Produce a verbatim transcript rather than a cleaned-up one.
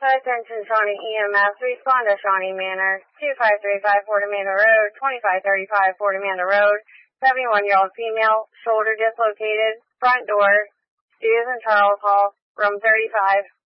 Attention Shawnee E M S, respond to Shawnee Manor, two five three five Fort Amanda Road, twenty-five thirty-five Fort Amanda Road, seventy-one-year-old female, shoulder dislocated, front door, Susan Charles Hall, room thirty-five.